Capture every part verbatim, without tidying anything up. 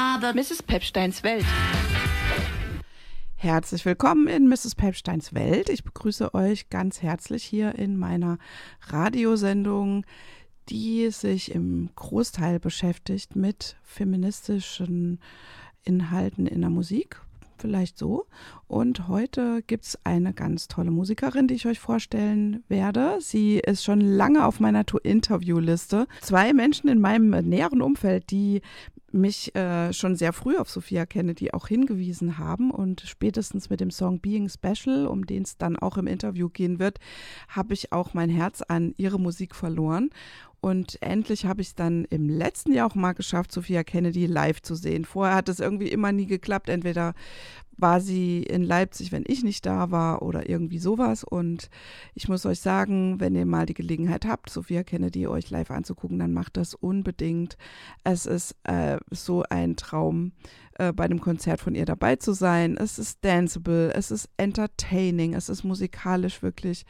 Misses Pepsteins Welt. Herzlich willkommen in Misses Pepsteins Welt. Ich begrüße euch ganz herzlich hier in meiner Radiosendung, die sich im Großteil beschäftigt mit feministischen Inhalten in der Musik. Vielleicht so. Und heute gibt es eine ganz tolle Musikerin, die ich euch vorstellen werde. Sie ist schon lange auf meiner To-Interview-Liste. Zwei Menschen in meinem näheren Umfeld, die mich äh, schon sehr früh auf Sophia Kennedy auch hingewiesen haben, und spätestens mit dem Song Being Special, um den es dann auch im Interview gehen wird, habe ich auch mein Herz an ihre Musik verloren. Und endlich habe ich es dann im letzten Jahr auch mal geschafft, Sophia Kennedy live zu sehen. Vorher hat es irgendwie immer nie geklappt. Entweder war sie in Leipzig, wenn ich nicht da war, oder irgendwie sowas. Und ich muss euch sagen, wenn ihr mal die Gelegenheit habt, Sophia Kennedy euch live anzugucken, dann macht das unbedingt. Es ist äh, so ein Traum, äh, bei einem Konzert von ihr dabei zu sein. Es ist danceable, es ist entertaining, es ist musikalisch wirklich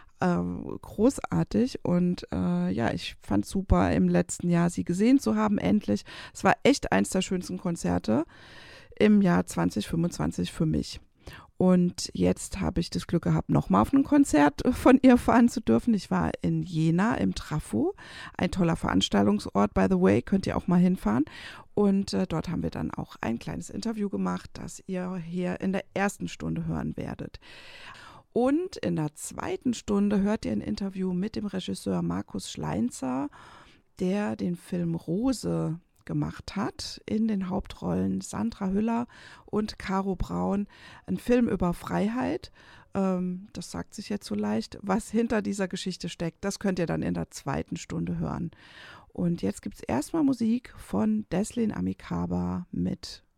großartig, und äh, ja, ich fand es super, im letzten Jahr sie gesehen zu haben, endlich. Es war echt eins der schönsten Konzerte im Jahr zwanzig fünfundzwanzig für mich. Und jetzt habe ich das Glück gehabt, nochmal auf ein Konzert von ihr fahren zu dürfen. Ich war in Jena im Trafo, ein toller Veranstaltungsort, by the way, könnt ihr auch mal hinfahren. Und äh, dort haben wir dann auch ein kleines Interview gemacht, das ihr hier in der ersten Stunde hören werdet. Und in der zweiten Stunde hört ihr ein Interview mit dem Regisseur Markus Schleinzer, der den Film Rose gemacht hat, in den Hauptrollen Sandra Hüller und Caro Braun. Ein Film über Freiheit, ähm, das sagt sich jetzt so leicht. Was hinter dieser Geschichte steckt, das könnt ihr dann in der zweiten Stunde hören. Und jetzt gibt es erstmal Musik von Deslin Amicaba mit